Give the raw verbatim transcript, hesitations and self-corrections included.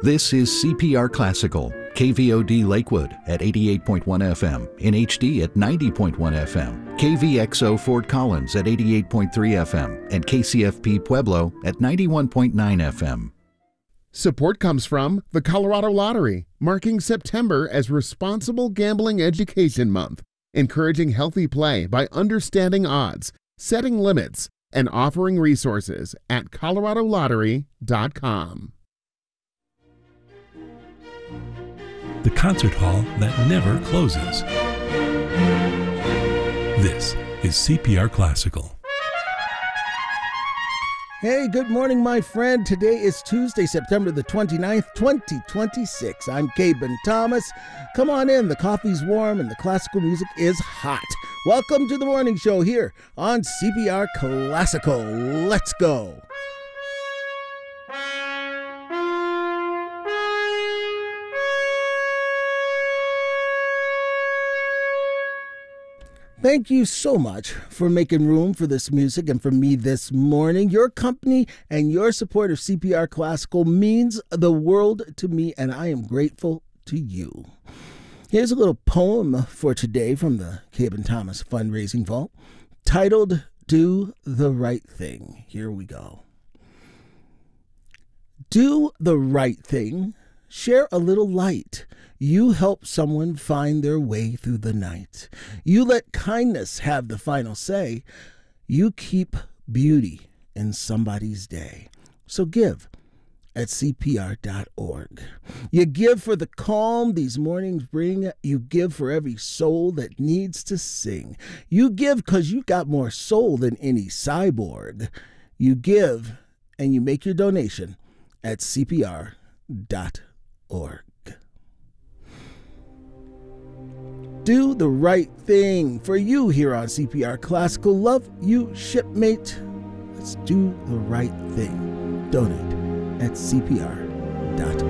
This is C P R Classical, K V O D Lakewood at eighty-eight point one F M, in H D at ninety point one F M, K V X O Fort Collins at eighty-eight point three F M, and K C F P Pueblo at ninety-one point nine F M. Support comes from the Colorado Lottery, marking September as Responsible Gambling Education Month, encouraging healthy play by understanding odds, setting limits, and offering resources at colorado lottery dot com. The concert hall that never closes. This is C P R Classical. Hey, good morning, my friend. Today is Tuesday, September the twenty-ninth, twenty twenty-six. I'm Caben Thomas. Come on in. The coffee's warm and the classical music is hot. Welcome to the morning show here on C P R Classical. Let's go. Thank you so much for making room for this music and for me this morning. Your company and your support of C P R Classical means the world to me, and I am grateful to you. Here's a little poem for today from the Caben Thomas Fundraising Vault, titled Do the Right Thing. Here we go. Do the right thing. Share a little light. You help someone find their way through the night. You let kindness have the final say. You keep beauty in somebody's day. So give at C P R dot org. You give for the calm these mornings bring. You give for every soul that needs to sing. You give because you got more soul than any cyborg. You give and you make your donation at C P R dot org. Do the right thing for you here on C P R Classical. Love you, shipmate. Let's do the right thing. Donate at C P R dot org.